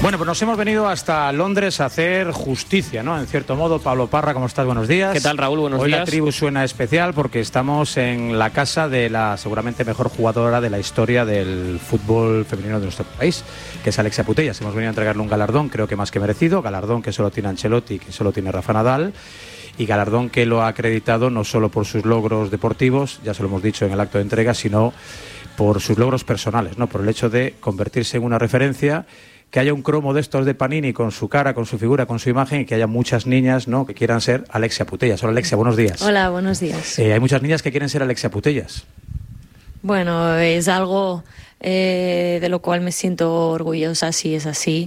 Bueno, pues nos hemos venido hasta Londres a hacer justicia, ¿no? En cierto modo. Pablo Parra, ¿cómo estás? Buenos días. ¿Qué tal, Raúl? Buenos días. Hoy la tribu suena especial porque estamos en la casa de la seguramente mejor jugadora de la historia del fútbol femenino de nuestro país, que es Alexia Putellas. Hemos venido a entregarle un galardón, creo que más que merecido, galardón que solo tiene Ancelotti, que solo tiene Rafa Nadal, y galardón que lo ha acreditado no solo por sus logros deportivos, ya se lo hemos dicho en el acto de entrega, sino por sus logros personales, ¿no? Por el hecho de convertirse en una referencia, que haya un cromo de estos de Panini con su cara, con su figura, con su imagen, y que haya muchas niñas, ¿no?, que quieran ser Alexia Putellas. Hola, Alexia, buenos días. Hola, buenos días. Hay muchas niñas que quieren ser Alexia Putellas. Bueno, es algo de lo cual me siento orgullosa, si es así.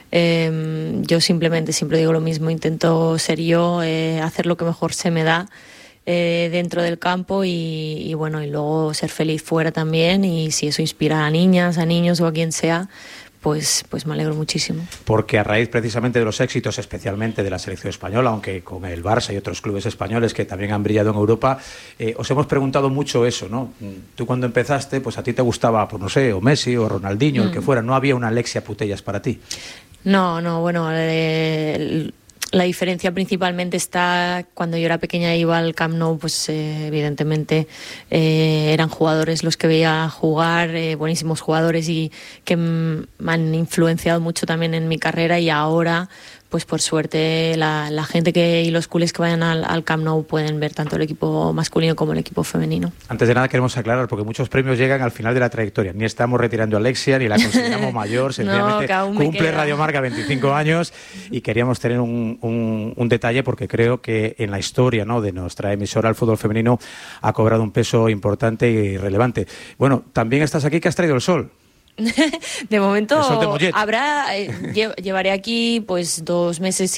Yo simplemente siempre digo lo mismo, intento ser yo, hacer lo que mejor se me da dentro del campo y bueno, y luego ser feliz fuera también, y si eso inspira a niñas, a niños o a quien sea, pues me alegro muchísimo. Porque a raíz precisamente de los éxitos, especialmente de la selección española, aunque con el Barça y otros clubes españoles que también han brillado en Europa, os hemos preguntado mucho eso, ¿no? Tú cuando empezaste, pues a ti te gustaba, pues no sé, o Messi o Ronaldinho, el que fuera, ¿no había una Alexia Putellas para ti? No, bueno, la diferencia principalmente está cuando yo era pequeña, iba al Camp Nou, pues evidentemente eran jugadores los que veía jugar, buenísimos jugadores, y que me han influenciado mucho también en mi carrera, y ahora pues por suerte la gente y los culés que vayan al Camp Nou pueden ver tanto el equipo masculino como el equipo femenino. Antes de nada queremos aclarar, porque muchos premios llegan al final de la trayectoria. Ni estamos retirando a Alexia, ni la consideramos mayor, sencillamente cumple Radio Marca 25 años y queríamos tener un detalle, porque creo que en la historia, ¿no?, de nuestra emisora, el fútbol femenino ha cobrado un peso importante y relevante. Bueno, también estás aquí, que has traído el sol. De momento llevaré aquí pues 2 meses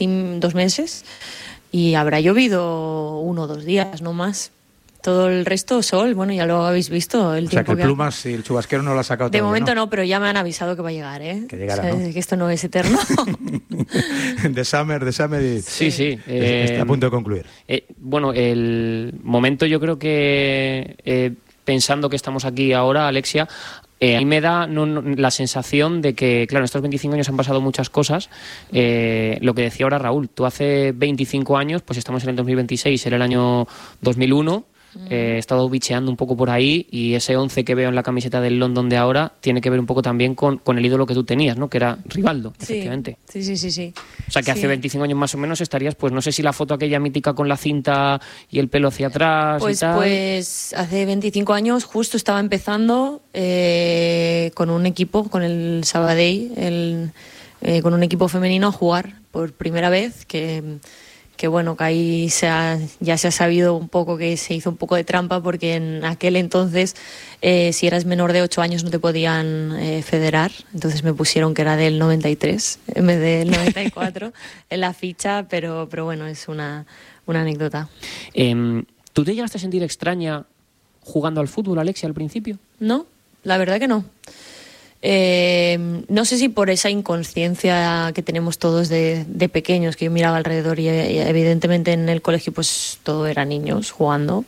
y habrá llovido 1 o 2 días, no más. Todo el resto sol, bueno, ya lo habéis visto. El tiempo que el plumas y el chubasquero no lo ha sacado todavía. De momento no, pero ya me han avisado que va a llegar, ¿eh? Que llegará, ¿no? Que esto no es eterno. The Summer. Sí. Está a punto de concluir. Bueno, el momento, yo creo que pensando que estamos aquí ahora, Alexia, a mí me da la sensación de que, claro, en estos 25 años han pasado muchas cosas. Lo que decía ahora Raúl, tú hace 25 años, pues estamos en el 2026, era el año 2001. He estado bicheando un poco por ahí, y ese 11 que veo en la camiseta del London de ahora tiene que ver un poco también con el ídolo que tú tenías, ¿no?, que era Rivaldo, efectivamente. Sí. O sea que hace 25 años más o menos estarías, pues no sé si la foto aquella mítica con la cinta y el pelo hacia atrás y tal. Pues hace 25 años justo estaba empezando con un equipo, con el Sabadell, con un equipo femenino, a jugar por primera vez, que bueno, que ahí ya se ha sabido un poco que se hizo un poco de trampa, porque en aquel entonces si eras menor de 8 años no te podían federar, entonces me pusieron que era del 93 en vez del 94 en la ficha, pero bueno, es una anécdota. ¿Tú te llegaste a sentir extraña jugando al fútbol, Alexia, al principio? No, la verdad que no. No sé si por esa inconsciencia que tenemos todos de pequeños, que yo miraba alrededor y evidentemente en el colegio pues todo era niños jugando,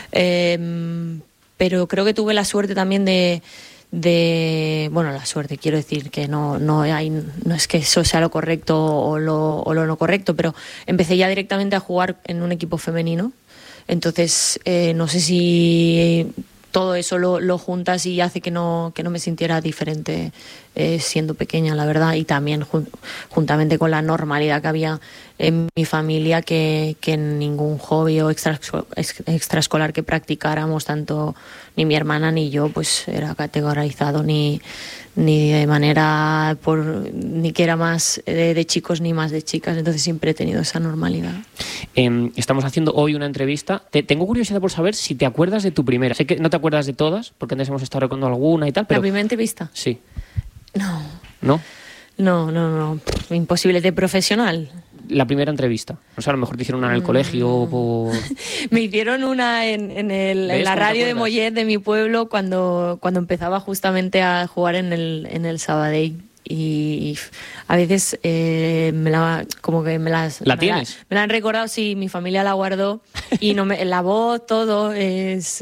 pero creo que tuve la suerte también bueno, la suerte, quiero decir que no es que eso sea lo correcto o lo no correcto, pero empecé ya directamente a jugar en un equipo femenino, entonces no sé si todo eso lo juntas y hace que no me sintiera diferente siendo pequeña, la verdad, y también juntamente con la normalidad que había en mi familia, que en ningún hobby o extraescolar que practicáramos, tanto ni mi hermana ni yo, pues era categorizado ni de manera ni que era más de chicos ni más de chicas, entonces siempre he tenido esa normalidad. Estamos haciendo hoy una entrevista. Tengo curiosidad por saber si te acuerdas de tu primera. Sé que no te acuerdas de todas, porque antes hemos estado recordando alguna y tal, pero... ¿La primera entrevista? Sí. No. Imposible. ¿De profesional? La primera entrevista. O sea, a lo mejor te hicieron una en el colegio por... Me hicieron una en la radio de Mollet de mi pueblo cuando empezaba justamente a jugar en el Sabadell. Y a veces como que me las... ¿La tienes? Me la han recordado, sí, mi familia la guardó y la voz, todo es